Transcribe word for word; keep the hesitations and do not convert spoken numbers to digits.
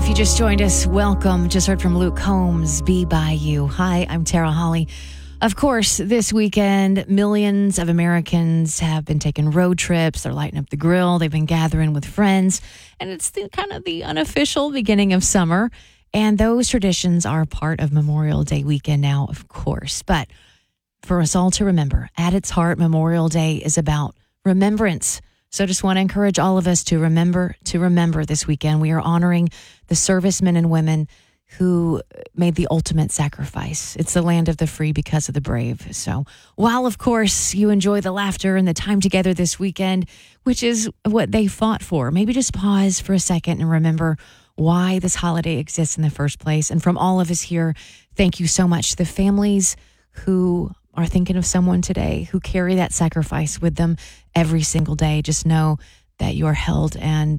If you just joined us, welcome. Just heard from Luke Combs, Be By You. Hi, I'm Tara Holly. Of course, this weekend, millions of Americans have been taking road trips. They're lighting up the grill. They've been gathering with friends. And it's the, kind of the unofficial beginning of summer. And those traditions are part of Memorial Day weekend now, of course. But for us all to remember, at its heart, Memorial Day is about remembrance. So just want to encourage all of us to remember, to remember this weekend. We are honoring the servicemen and women who made the ultimate sacrifice. It's the land of the free because of the brave. So while, of course, you enjoy the laughter and the time together this weekend, which is what they fought for, maybe just pause for a second and remember why this holiday exists in the first place. And from all of us here, thank you so much to the families who are thinking of someone today, who carry that sacrifice with them every single day. Just know that you are held and